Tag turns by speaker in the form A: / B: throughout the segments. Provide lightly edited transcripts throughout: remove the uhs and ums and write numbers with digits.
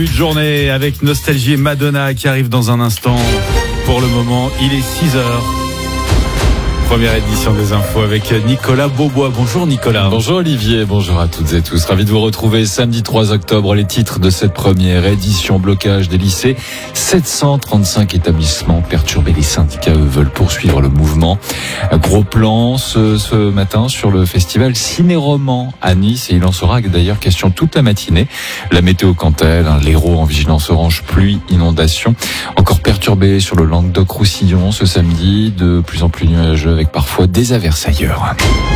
A: Une journée avec Nostalgie et Madonna qui arrive dans un instant. Pour le moment, il est 6h. Première édition des infos avec Nicolas Beaubois. Bonjour Nicolas.
B: Bonjour Olivier, bonjour à toutes et tous. Ravi de vous retrouver samedi 3 octobre. Les titres de cette première édition: blocage des lycées. 735 établissements perturbés. Les syndicats, eux, veulent poursuivre le mouvement. Un gros plan ce matin sur le festival Ciné-Roman à Nice. Et il en sera d'ailleurs question toute la matinée. La météo quant à elle, l'Hérault en vigilance orange, pluie, inondation. Encore perturbé sur le Languedoc-Roussillon ce samedi. De plus en plus nuageux avec parfois des averses ailleurs.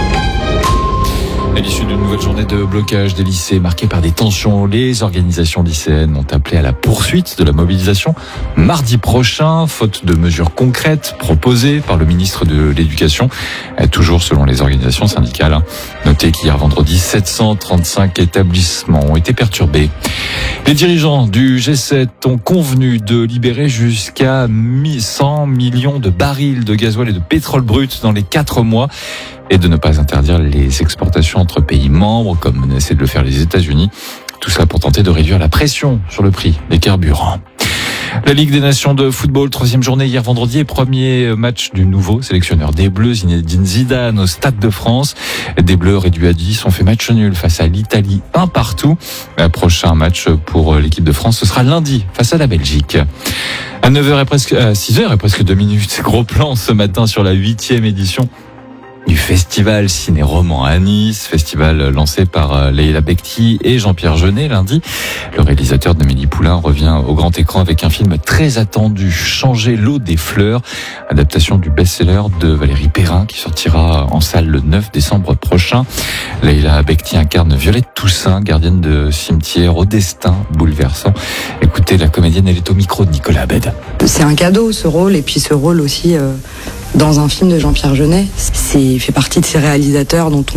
B: À l'issue d'une nouvelle journée de blocage des lycées marquée par des tensions, les organisations lycéennes ont appelé à la poursuite de la mobilisation mardi prochain, faute de mesures concrètes proposées par le ministre de l'Éducation, toujours selon les organisations syndicales. Notez qu'hier vendredi, 735 établissements ont été perturbés. Les dirigeants du G7 ont convenu de libérer jusqu'à 100 millions de barils de gasoil et de pétrole brut dans les 4 mois et de ne pas interdire les exportations entre pays membres, comme menaçaient de le faire les États-Unis. Tout ça pour tenter de réduire la pression sur le prix des carburants. La Ligue des Nations de football, 3e journée hier vendredi et premier match du nouveau sélectionneur des Bleus, Zinedine Zidane, au Stade de France. Des Bleus réduits à 10 ont fait match nul face à l'Italie, 1-1. Le prochain match pour l'équipe de France, ce sera lundi face à la Belgique. À 6h et presque 2 minutes, gros plan ce matin sur la 8e édition du festival Ciné-Roman à Nice, festival lancé par Leïla Bekti et Jean-Pierre Jeunet lundi. Le réalisateur d'Amélie Poulain revient au grand écran avec un film très attendu, Changer l'eau des fleurs, adaptation du best-seller de Valérie Perrin qui sortira en salle le 9 décembre prochain. Leïla Bekti incarne Violette Toussaint, gardienne de cimetière au destin bouleversant. Écoutez, la comédienne, elle est au micro de Nicolas Abed.
C: C'est un cadeau ce rôle, et puis ce rôle aussi dans un film de Jean-Pierre Jeunet. C'est fait partie de ces réalisateurs dont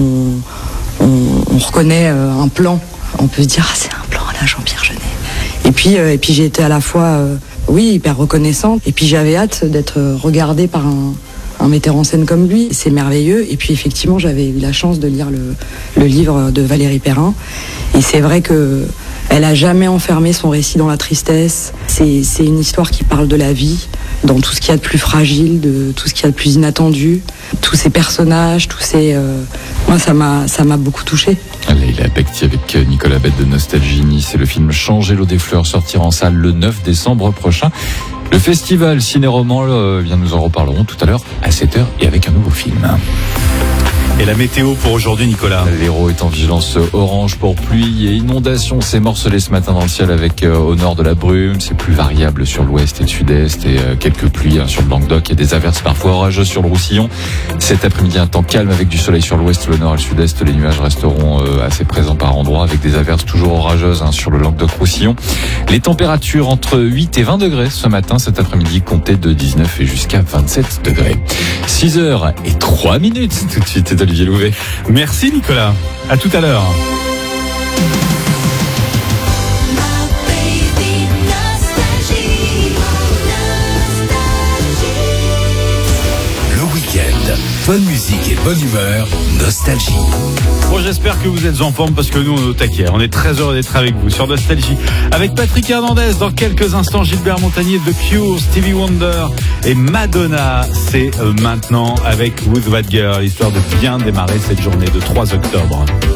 C: on reconnaît un plan. On peut se dire, c'est un plan là, Jean-Pierre Jeunet. Et puis j'ai été à la fois hyper reconnaissante, et puis j'avais hâte d'être regardée par un metteur en scène comme lui. C'est merveilleux. Et puis effectivement, j'avais eu la chance de lire le livre de Valérie Perrin, et c'est vrai que elle a jamais enfermé son récit dans la tristesse. C'est une histoire qui parle de la vie, dans tout ce qu'il y a de plus fragile, de tout ce qu'il y a de plus inattendu, tous ces personnages, moi ça m'a beaucoup touchée.
B: Leïla Bekti avec Nicolas Abed de Nostalgie Nice, et le film Changer l'eau des fleurs sortira en salle le 9 décembre prochain. Le festival Ciné-Roman, nous en reparlerons tout à l'heure à 7h et avec un nouveau film.
A: Et la météo pour aujourd'hui, Nicolas?
B: L'Hérault est en vigilance orange pour pluie et inondation. C'est morcelé ce matin dans le ciel avec au nord de la brume. C'est plus variable sur l'ouest et le sud-est, et quelques pluies sur le Languedoc et des averses parfois orageuses sur le Roussillon. Cet après-midi, un temps calme avec du soleil sur l'ouest, le nord et le sud-est. Les nuages resteront assez présents par endroits avec des averses toujours orageuses sur le Languedoc-Roussillon. Les températures entre 8 et 20 degrés ce matin, cet après-midi, comptez de 19 et jusqu'à 27 degrés. 6h03 tout de suite. Olivier Louvet.
A: Merci Nicolas. À tout à l'heure.
D: Le week-end, bonne musique et bonne humeur, Nostalgie.
A: Bon, j'espère que vous êtes en forme parce que nous on est au taquet. On est très heureux d'être avec vous sur Nostalgie. Avec Patrick Hernandez, dans quelques instants, Gilbert Montagnier de Cure, Stevie Wonder et Madonna. C'est maintenant avec With That Girl, histoire de bien démarrer cette journée de 3 octobre.